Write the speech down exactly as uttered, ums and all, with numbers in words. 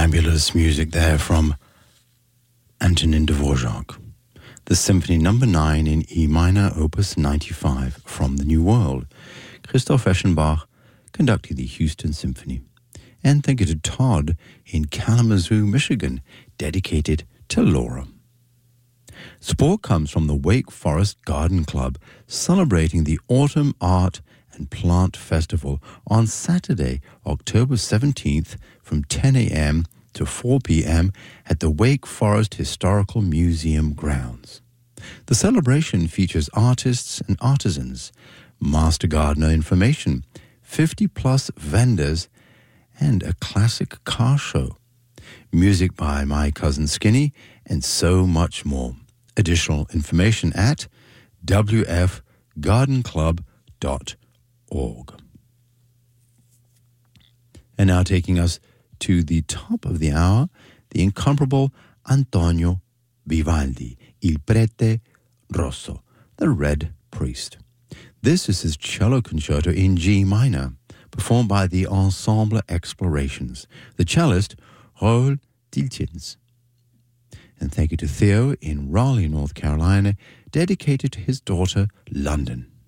Fabulous music there from Antonin Dvorak. The Symphony Number nine in E minor, Opus ninety-five, from the New World. Christoph Eschenbach conducting the Houston Symphony. And thank you to Todd in Kalamazoo, Michigan, dedicated to Laura. Support comes from the Wake Forest Garden Club, celebrating the Autumn Art and Plant Festival on Saturday, October seventeenth from ten a.m. to four p.m. at the Wake Forest Historical Museum grounds. The celebration features artists and artisans, master gardener information, fifty-plus vendors, and a classic car show. Music by My Cousin Skinny, and so much more. Additional information at w f garden club dot org. And now taking us to the top of the hour, the incomparable Antonio Vivaldi, Il Prete Rosso, the Red Priest. This is his cello concerto in G minor, performed by the Ensemble Explorations, the cellist Raoul Tiltjens. And thank you to Theo in Raleigh, North Carolina, dedicated to his daughter, London.